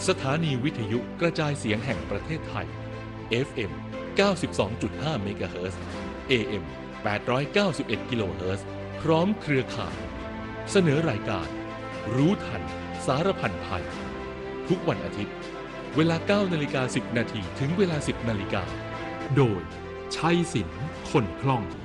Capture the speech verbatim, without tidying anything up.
สถานีวิทยุกระจายเสียงแห่งประเทศไทย เอฟ เอ็ม เก้าสิบสองจุดห้า เมกะเฮิรตซ์ เอ เอ็ม แปดร้อยเก้าสิบเอ็ด กิโลเฮิรตซ์ พร้อมเครือข่ายเสนอรายการรู้ทันสารพันภัยทุกวันอาทิตย์เวลา เก้านาฬิกาสิบนาที ถึงเวลา สิบนาฬิกาโดยชัยศิลป์คนคล่อง